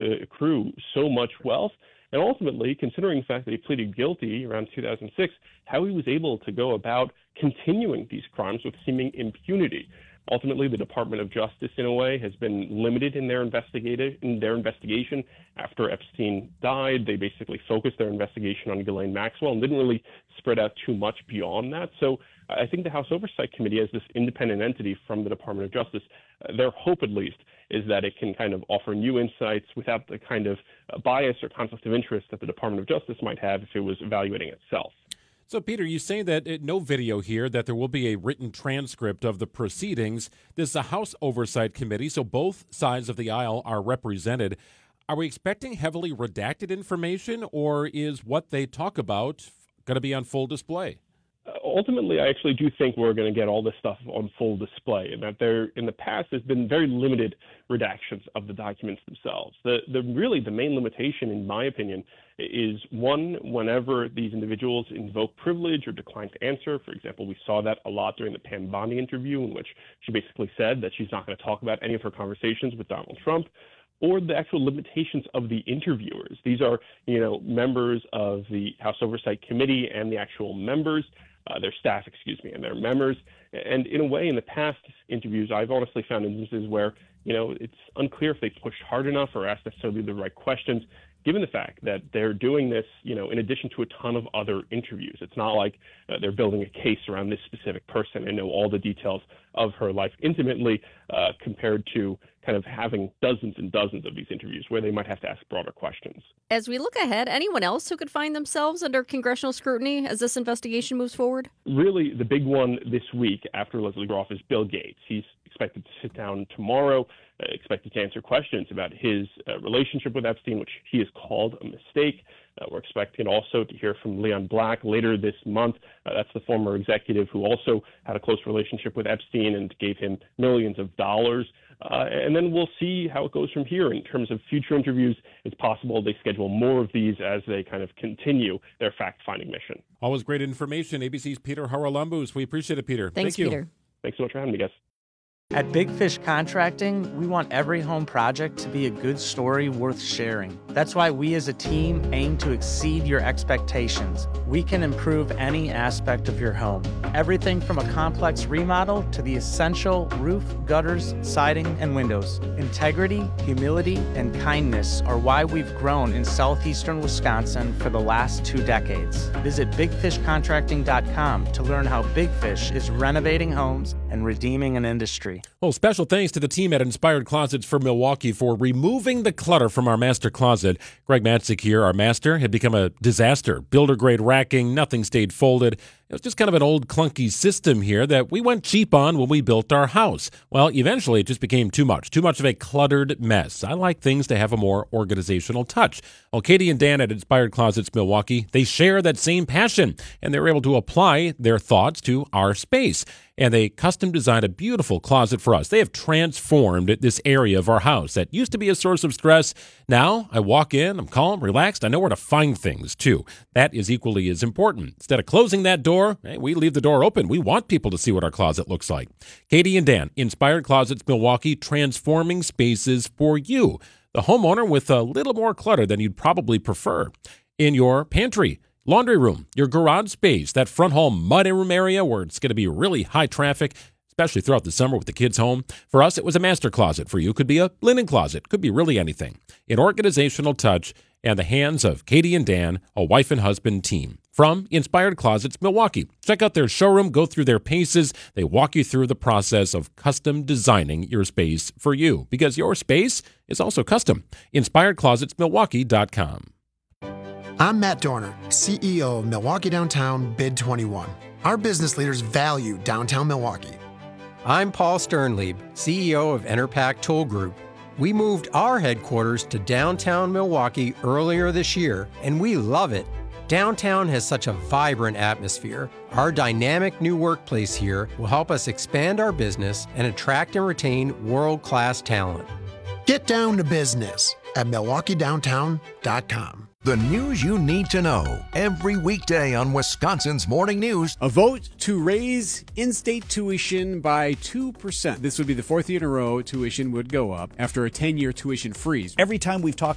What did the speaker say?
to accrue so much wealth. And ultimately, considering the fact that he pleaded guilty around 2006, how he was able to go about continuing these crimes with seeming impunity. Ultimately, the Department of Justice, in a way, has been limited in their investigation. After Epstein died, they basically focused their investigation on Ghislaine Maxwell and didn't really spread out too much beyond that. So I think the House Oversight Committee, as this independent entity from the Department of Justice, their hope at least is that it can kind of offer new insights without the kind of bias or conflict of interest that the Department of Justice might have if it was evaluating itself. So, Peter, you say that no video here, that there will be a written transcript of the proceedings. This is a House Oversight Committee, so both sides of the aisle are represented. Are we expecting heavily redacted information, or is what they talk about going to be on full display? Ultimately, I actually do think we're going to get all this stuff on full display, and that there, in the past, there's been very limited redactions of the documents themselves. The main limitation, in my opinion, is one, whenever these individuals invoke privilege or decline to answer. For example, we saw that a lot during the Pam Bondi interview, in which she basically said that she's not going to talk about any of her conversations with Donald Trump, or the actual limitations of the interviewers. These are, members of the House Oversight Committee and the actual members, their staff, and their members. And in a way, in the past interviews, I've honestly found instances where, it's unclear if they pushed hard enough or asked necessarily the right questions, given the fact that they're doing this, in addition to a ton of other interviews. It's not like they're building a case around this specific person and know all the details of her life intimately, compared to kind of having dozens and dozens of these interviews where they might have to ask broader questions. As we look ahead, anyone else who could find themselves under congressional scrutiny as this investigation moves forward? Really, the big one this week after Leslie Groff is Bill Gates. He's expected to sit down tomorrow, expected to answer questions about his relationship with Epstein, which he has called a mistake. We're expecting also to hear from Leon Black later this month. That's the former executive who also had a close relationship with Epstein and gave him millions of dollars. And then we'll see how it goes from here in terms of future interviews. It's possible they schedule more of these as they kind of continue their fact-finding mission. Always great information. ABC's Peter Haralambous. We appreciate it, Peter. Thanks, Thank you. Peter. Thanks so much for having me, guys. At Big Fish Contracting, we want every home project to be a good story worth sharing. That's why we as a team aim to exceed your expectations. We can improve any aspect of your home. Everything from a complex remodel to the essential roof, gutters, siding, and windows. Integrity, humility, and kindness are why we've grown in southeastern Wisconsin for the last 2 decades. Visit BigFishContracting.com to learn how Big Fish is renovating homes and redeeming an industry. Well, special thanks to the team at Inspired Closets for Milwaukee for removing the clutter from our master closet. Greg Matzik here, our master, had become a disaster. Builder-grade racking, nothing stayed folded. It was just kind of an old clunky system here that we went cheap on when we built our house. Well, eventually it just became too much of a cluttered mess. I like things to have a more organizational touch. Well, Katie and Dan at Inspired Closets Milwaukee, they share that same passion, and they were able to apply their thoughts to our space. And they custom designed a beautiful closet for us. They have transformed this area of our house that used to be a source of stress. Now I walk in, I'm calm, relaxed. I know where to find things too. That is equally as important. Instead of closing that door, we leave the door open. We want people to see what our closet looks like. Katie and Dan, Inspired Closets Milwaukee, transforming spaces for you, the homeowner, with a little more clutter than you'd probably prefer. In your pantry, laundry room, your garage space, that front hall mudroom area where it's going to be really high traffic, especially throughout the summer with the kids home. For us, it was a master closet. For you, could be a linen closet. Could be really anything. An organizational touch and the hands of Katie and Dan, a wife and husband team. From Inspired Closets Milwaukee. Check out their showroom. Go through their paces. They walk you through the process of custom designing your space for you, because your space is also custom. InspiredClosetsMilwaukee.com. I'm Matt Dorner, CEO of Milwaukee Downtown Bid 21. Our business leaders value downtown Milwaukee. I'm Paul Sternlieb, CEO of Enerpac Tool Group. We moved our headquarters to downtown Milwaukee earlier this year, and we love it. Downtown has such a vibrant atmosphere. Our dynamic new workplace here will help us expand our business and attract and retain world-class talent. Get down to business at MilwaukeeDowntown.com. The news you need to know every weekday on Wisconsin's Morning News. A vote to raise in-state tuition by 2%. This would be the 4th year in a row tuition would go up after a 10-year tuition freeze. Every time we've talked